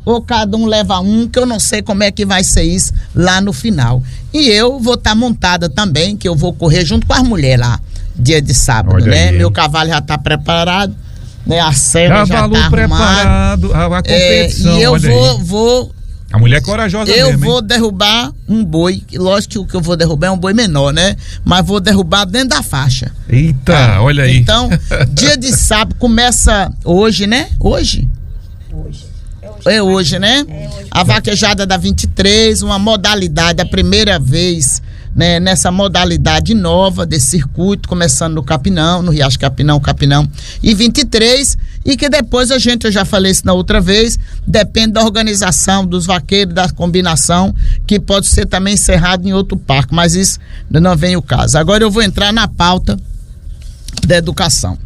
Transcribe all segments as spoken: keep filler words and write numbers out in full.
ou cada um leva um, que eu não sei como é que vai ser isso lá no final. E eu vou estar tá montada também, que eu vou correr junto com as mulheres lá, dia de sábado, Olha né? Aí, Meu cavalo já está preparado, né? A serra já está preparado, a, a competição. É, e eu vou, vou... A mulher é corajosa eu mesmo, vou hein? derrubar um boi, lógico que o que eu vou derrubar é um boi menor, né? Mas vou derrubar dentro da faixa. Eita, ah, olha aí. Então, dia de sábado começa hoje, né? Hoje? Hoje. É hoje, né? É hoje. A vaquejada da vinte e três, uma modalidade, a primeira vez, né, nessa modalidade nova desse circuito, começando no Capinão, no Riacho Capinão, Capinão e vinte e três, e que depois a gente, eu já falei isso na outra vez, depende da organização dos vaqueiros, da combinação, que pode ser também encerrado em outro parque, mas isso não vem o caso. Agora eu vou entrar na pauta da educação.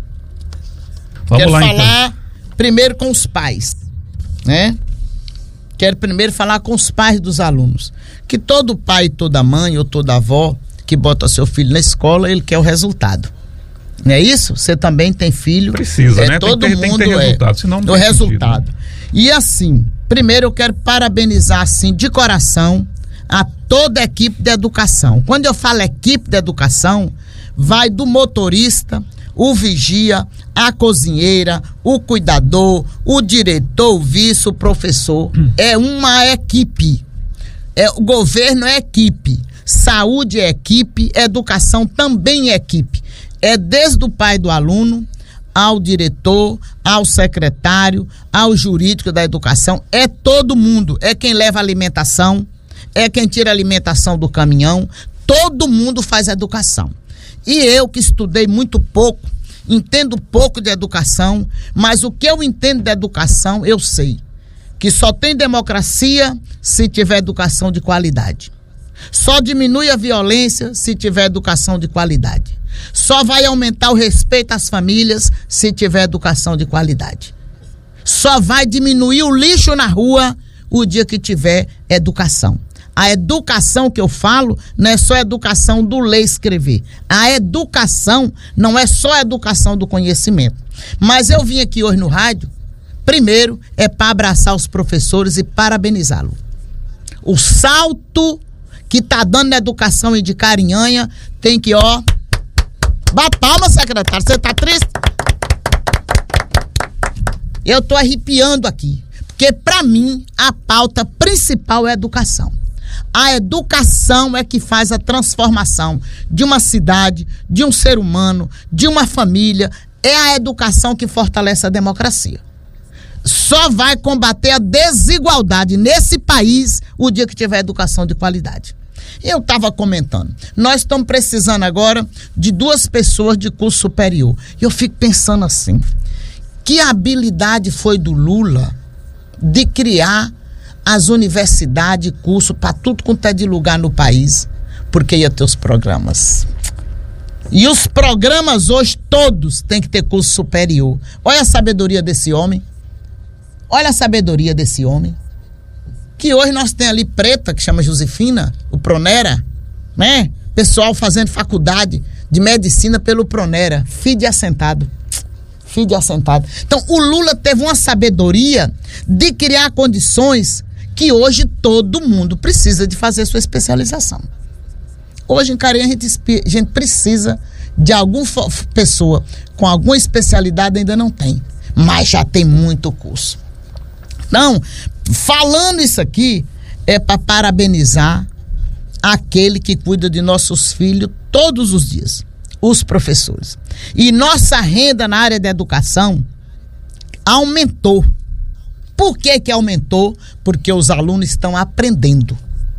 Vamos Quero lá, falar então. primeiro com os pais, né? Quero primeiro falar com os pais dos alunos, que todo pai, toda mãe ou toda avó que bota seu filho na escola, ele quer o resultado. Não é isso? Você também tem filho. Precisa, é, né? Todo tem que ter, mundo tem que ter resultado, é senão não do tem resultado. Sentido, né? E assim, primeiro eu quero parabenizar assim de coração a toda a equipe de educação. Quando eu falo equipe de educação, vai do motorista, o vigia, a cozinheira, o cuidador, o diretor, o vice, o professor. Hum. É uma equipe. É, o governo é equipe, saúde é equipe, educação também é equipe. É desde o pai do aluno, ao diretor, ao secretário, ao jurídico da educação, é todo mundo. É quem leva a alimentação, é quem tira a alimentação do caminhão, todo mundo faz educação. E eu que estudei muito pouco, entendo pouco de educação, mas o que eu entendo de educação, eu sei que só tem democracia se tiver educação de qualidade. Só diminui a violência se tiver educação de qualidade. Só vai aumentar o respeito às famílias se tiver educação de qualidade. Só vai diminuir o lixo na rua o dia que tiver educação. A educação que eu falo não é só a educação do ler e escrever. A educação não é só a educação do conhecimento. Mas eu vim aqui hoje no rádio, primeiro é para abraçar os professores e parabenizá-los. O salto que tá dando na educação e de Carinhanha tem que, ó... Bata palma, secretário, você tá triste? Eu tô arrepiando aqui, porque pra mim a pauta principal é a educação. A educação é que faz a transformação de uma cidade, de um ser humano, de uma família. É a educação que fortalece a democracia. Só vai combater a desigualdade nesse país o dia que tiver educação de qualidade. Eu estava comentando, nós estamos precisando agora de duas pessoas de curso superior. Eu fico pensando assim, que habilidade foi do Lula de criar as universidades, curso para tudo quanto é de lugar no país, porque ia ter os programas. E os programas hoje todos têm que ter curso superior. Olha a sabedoria desse homem. Olha a sabedoria desse homem. Que hoje nós temos ali Preta, que chama Josefina, o Pronera, né? Pessoal fazendo faculdade de medicina pelo Pronera, filho de assentado. Filho de assentado. Então, o Lula teve uma sabedoria de criar condições que hoje todo mundo precisa de fazer sua especialização. Hoje em Carinha a gente, a gente precisa de alguma pessoa com alguma especialidade, ainda não tem, mas já tem muito curso. Então, falando isso aqui, é para parabenizar aquele que cuida de nossos filhos todos os dias, os professores. E nossa renda na área da educação aumentou. Por que que aumentou? Porque os alunos estão aprendendo.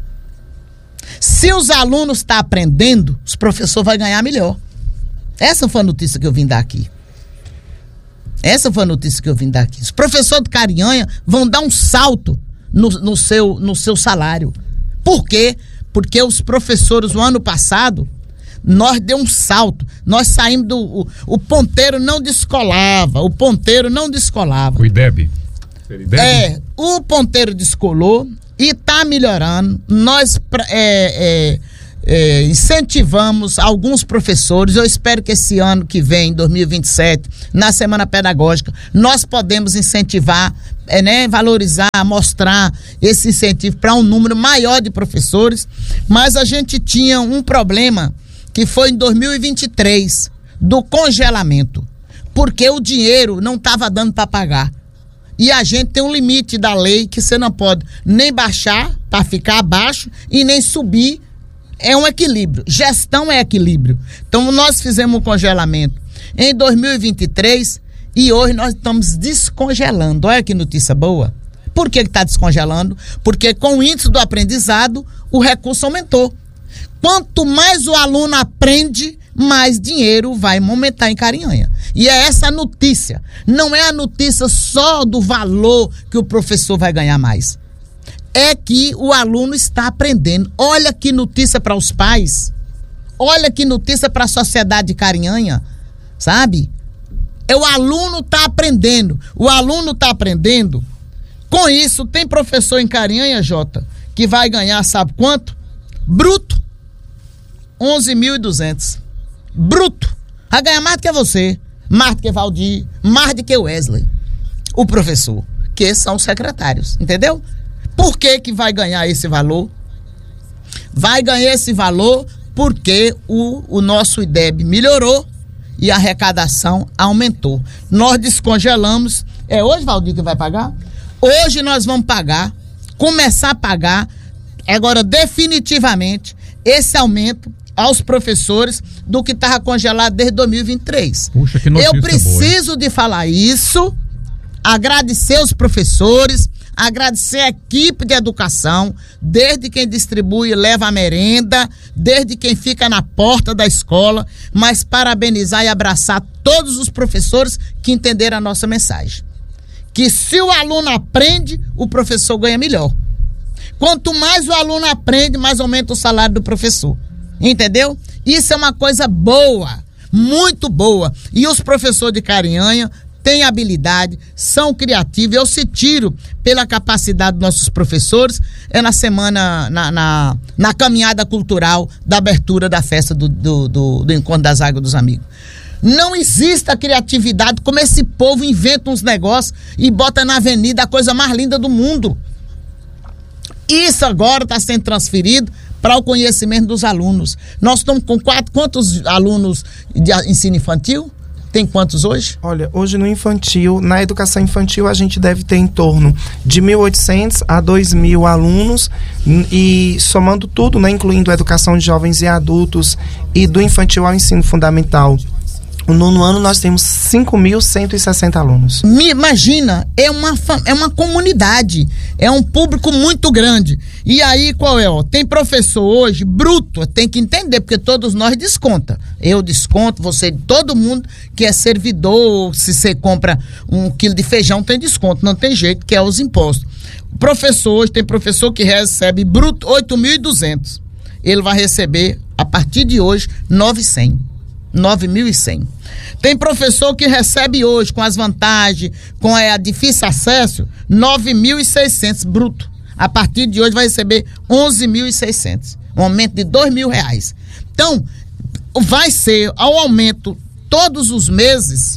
Se os alunos estão aprendendo, os professores vão ganhar melhor. Essa foi a notícia que eu vim dar aqui. Essa foi a notícia que eu vim dar aqui. Os professores de Carinhanha vão dar um salto no, no, seu, no seu salário. Por quê? Porque os professores, no ano passado, nós deu um salto. Nós saímos do... O, o ponteiro não descolava. O ponteiro não descolava. O I D E B. É, o ponteiro descolou e tá melhorando. Nós, é, é, É, incentivamos alguns professores. Eu espero que esse ano que vem, dois mil e vinte e sete, na Semana Pedagógica, nós podemos incentivar, é, né, valorizar, mostrar esse incentivo para um número maior de professores. Mas a gente tinha um problema que foi em dois mil e vinte e três, do congelamento, porque o dinheiro não estava dando para pagar. E a gente tem um limite da lei que você não pode nem baixar para ficar abaixo e nem subir. É um equilíbrio. Gestão é equilíbrio. Então, nós fizemos um congelamento em dois mil e vinte e três e hoje nós estamos descongelando. Olha que notícia boa. Por que está descongelando? Porque com o índice do aprendizado, o recurso aumentou. Quanto mais o aluno aprende, mais dinheiro vai aumentar em Carinhanha. E é essa a notícia. Não é a notícia só do valor que o professor vai ganhar mais. É que o aluno está aprendendo. Olha que notícia para os pais. Olha que notícia para a sociedade de Carinhanha. Sabe? É, o aluno está aprendendo. O aluno está aprendendo. Com isso, tem professor em Carinhanha, Jota, que vai ganhar, sabe quanto? Bruto. onze mil e duzentos. Bruto. Vai ganhar mais do que você. Mais do que Valdir. Mais do que o Wesley. O professor. Que são os secretários. Entendeu? Por que que vai ganhar esse valor? Vai ganhar esse valor porque o, o nosso I D E B melhorou e a arrecadação aumentou. Nós descongelamos. É hoje, Valdir, que vai pagar? Hoje nós vamos pagar, começar a pagar, agora definitivamente, esse aumento aos professores do que estava congelado desde dois mil e vinte e três. Puxa, que notícia Eu preciso boa, de falar isso, agradecer os professores, agradecer a equipe de educação, desde quem distribui e leva a merenda, desde quem fica na porta da escola, mas parabenizar e abraçar todos os professores que entenderam a nossa mensagem. Que se o aluno aprende, o professor ganha melhor. Quanto mais o aluno aprende, mais aumenta o salário do professor. Entendeu? Isso é uma coisa boa, muito boa. E os professores de Carinhanha têm habilidade, são criativos. Eu se tiro pela capacidade dos nossos professores, é na semana, na, na, na caminhada cultural da abertura da festa do, do, do, do Encontro das Águas dos Amigos. Não existe a criatividade como esse povo inventa uns negócios e bota na avenida a coisa mais linda do mundo. Isso agora está sendo transferido para o conhecimento dos alunos. Nós estamos com quatro, quantos alunos de ensino infantil? Tem quantos hoje? Olha, hoje no infantil, na educação infantil, a gente deve ter em torno de mil e oitocentos a dois mil alunos e somando tudo, né, incluindo a educação de jovens e adultos e do infantil ao ensino fundamental. No nono ano nós temos cinco mil cento e sessenta alunos. Me imagina, é uma, é uma comunidade, é um público muito grande. E aí qual é? Ó, tem professor hoje, bruto, tem que entender, porque todos nós desconta. Eu desconto, você, todo mundo que é servidor, se você compra um quilo de feijão tem desconto, não tem jeito, que é os impostos. O professor hoje, tem professor que recebe bruto oito mil e duzentos. Ele vai receber, a partir de hoje, nove mil e cem. nove mil e cem. Tem professor que recebe hoje, com as vantagens, com a difícil acesso, nove mil e seiscentos bruto. A partir de hoje vai receber onze mil e seiscentos. Um aumento de dois mil reais. Então, vai ser, ao aumento, todos os meses,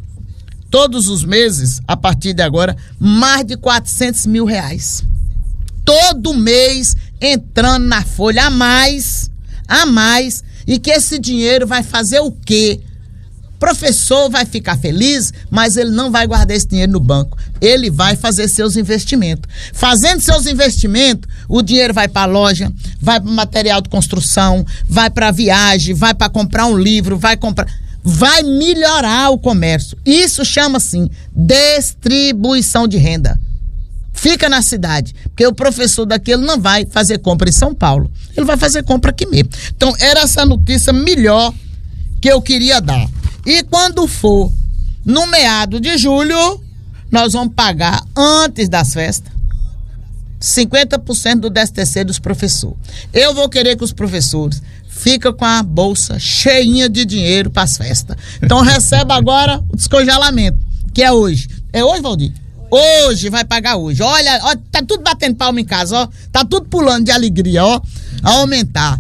todos os meses, a partir de agora, mais de quatrocentos mil reais. Todo mês entrando na folha a mais, a mais. E que esse dinheiro vai fazer o quê? O professor vai ficar feliz, mas ele não vai guardar esse dinheiro no banco. Ele vai fazer seus investimentos. Fazendo seus investimentos, o dinheiro vai para a loja, vai para material de construção, vai para viagem, vai para comprar um livro, vai comprar... Vai melhorar o comércio. Isso chama assim, distribuição de renda. Fica na cidade, porque o professor daqui ele não vai fazer compra em São Paulo, ele vai fazer compra aqui mesmo. Então era essa notícia melhor que eu queria dar. E quando for no meado de julho, nós vamos pagar antes das festas cinquenta por cento do décimo terceiro dos professores. Eu vou querer que os professores fiquem com a bolsa cheinha de dinheiro para as festas. Então receba agora o descongelamento, que é hoje. É hoje, Valdir? Hoje, vai pagar hoje. Olha, ó, tá tudo batendo palma em casa, ó. Tá tudo pulando de alegria, ó. A aumentar.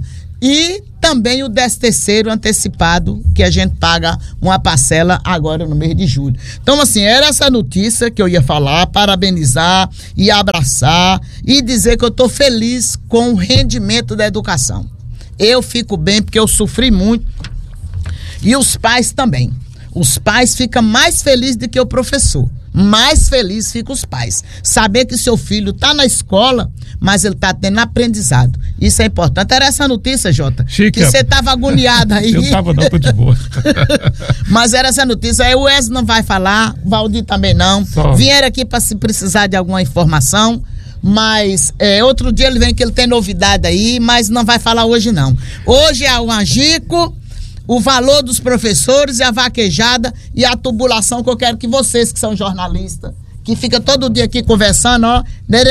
E também o décimo terceiro antecipado, que a gente paga uma parcela agora no mês de julho. Então, assim, era essa notícia que eu ia falar, parabenizar e abraçar e dizer que eu estou feliz com o rendimento da educação. Eu fico bem porque eu sofri muito e os pais também. Os pais ficam mais felizes do que o professor. Mais feliz ficam os pais. Saber que seu filho está na escola, mas ele está tendo aprendizado. Isso é importante. Era essa notícia, Jota. Chica, que você estava agoniado aí. Eu estava, não, tô de boa. Mas era essa notícia. Aí o Wesley não vai falar, o Valdir também não. Só. Vieram aqui para se precisar de alguma informação. Mas é, outro dia ele vem que ele tem novidade aí, mas não vai falar hoje não. Hoje é o Angico, o valor dos professores e a vaquejada e a tubulação que eu quero que vocês que são jornalistas, que fica todo dia aqui conversando, ó,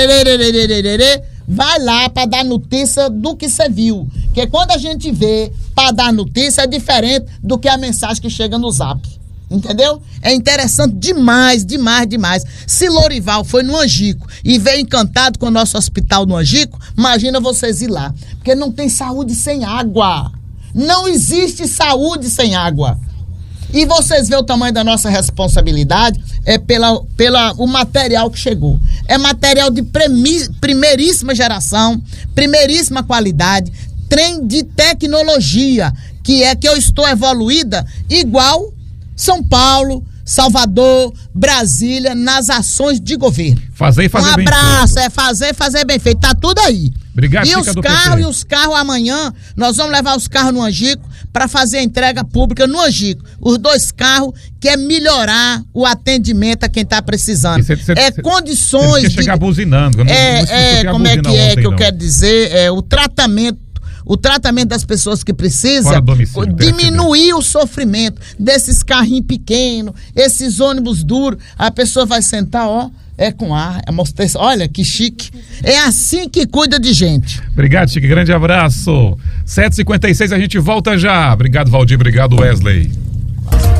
vai lá para dar notícia do que você viu. Porque quando a gente vê para dar notícia é diferente do que a mensagem que chega no Zap. Entendeu? É interessante demais, demais, demais. Se Lorival foi no Angico e veio encantado com o nosso hospital no Angico, imagina vocês ir lá. Porque não tem saúde sem água. Não existe saúde sem água. E vocês veem o tamanho da nossa responsabilidade é pela, pela o material que chegou. É material de premi, primeiríssima geração, primeiríssima qualidade, trem de tecnologia, que é que eu estou evoluída igual São Paulo, Salvador, Brasília, nas ações de governo. Fazer e fazer bem feito. Um abraço, é fazer e fazer bem feito. Tá tudo aí. Obrigado, e os carros, e os carros amanhã, nós vamos levar os carros no Angico para fazer a entrega pública no Angico. Os dois carros que é melhorar o atendimento a quem tá precisando. Cê, cê, é cê, condições cê de... chegar buzinando. Não, é, não, não é como é que é ontem, que eu não. quero dizer, é o tratamento O tratamento das pessoas que precisam, diminuir o sofrimento desses carrinhos pequenos, esses ônibus duros. A pessoa vai sentar, ó, é com ar, é mostrar, olha que chique. É assim que cuida de gente. Obrigado, Chique, grande abraço. sete e cinquenta e seis, a gente volta já. Obrigado, Valdir, obrigado, Wesley.